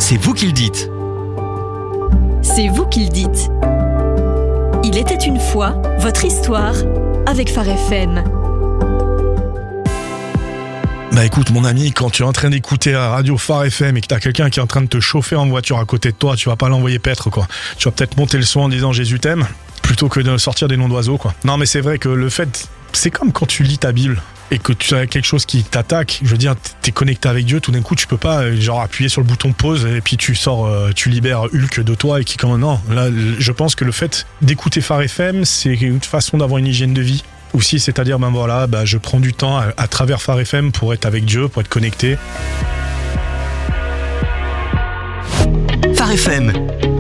C'est vous qui le dites. C'est vous qui le dites. Il était une fois votre histoire avec Phare FM. Bah écoute mon ami, quand tu es en train d'écouter la radio Phare FM et que t'as quelqu'un qui est en train de te chauffer en voiture à côté de toi, tu vas pas l'envoyer paître quoi. Tu vas peut-être monter le son en disant Jésus t'aime plutôt que de sortir des noms d'oiseaux quoi. Non mais c'est vrai que le fait, c'est comme quand tu lis ta Bible et que tu as quelque chose qui t'attaque, je veux dire t'es connecté avec Dieu, tout d'un coup tu peux pas genre appuyer sur le bouton pause et puis tu sors, tu libères Hulk de toi et qui comme non, là je pense que le fait d'écouter Phare FM c'est une façon d'avoir une hygiène de vie aussi, c'est-à-dire ben voilà, je prends du temps à travers Phare FM pour être avec Dieu, pour être connecté. Phare FM,